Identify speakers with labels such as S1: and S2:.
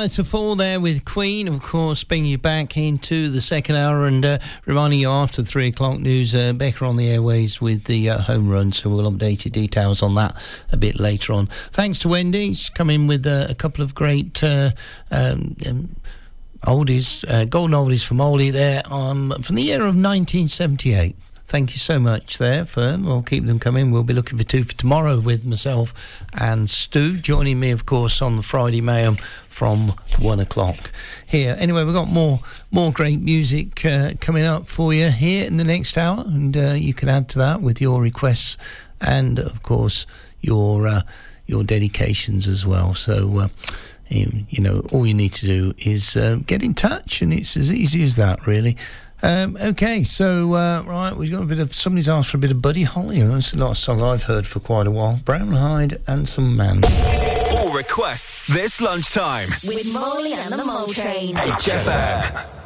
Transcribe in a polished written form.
S1: Hammer to Fall there with Queen, of course, bringing you back into the second hour and reminding you after 3 o'clock news, Becca on the airways with the home run, so we'll update you details on that a bit later on. Thanks to Wendy. She's come in with a couple of great oldies, golden oldies from Oldie there from the year of 1978. Thank you so much there, Fern. We'll keep them coming. We'll be looking for 2 for tomorrow with myself and Stu. Joining me, of course, on the Friday Mayhem from 1 o'clock here. Anyway, we've got more great music coming up for you here in the next hour, and you can add to that with your requests and, of course, your dedications as well. So, you know, all you need to do is get in touch, and it's as easy as that, really. Okay, so, right, we've got a bit of... Somebody's asked for a bit of Buddy Holly. That's not a song I've heard for quite a while. Brown Hide and Some Man.
S2: All requests this lunchtime.
S3: With Molly and the Mole Train.
S2: HFM.